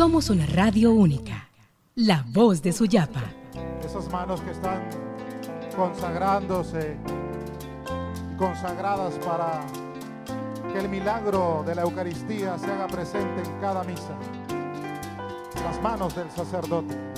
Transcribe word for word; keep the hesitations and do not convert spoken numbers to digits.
Somos una radio única, la voz de Suyapa. Esas manos que están consagrándose y consagradas para que el milagro de la Eucaristía se haga presente en cada misa. Las manos del sacerdote.